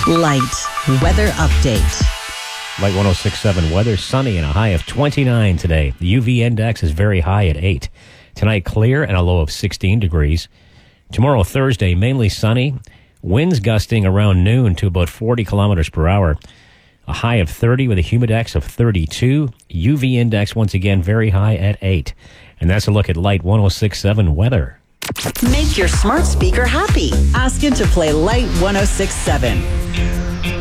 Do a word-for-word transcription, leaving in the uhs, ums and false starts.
Light weather update. Light one oh six point seven weather, sunny and a high of twenty-nine today. The U V index is very high at eight. Tonight, clear and a low of sixteen degrees. Tomorrow, Thursday, mainly sunny. Winds gusting around noon to about forty kilometers per hour. A high of thirty with a humidex of thirty-two. U V index, once again, very high at eight. And that's a look at Light one oh six point seven weather. Make your smart speaker happy. Ask it to play Light one oh six point seven.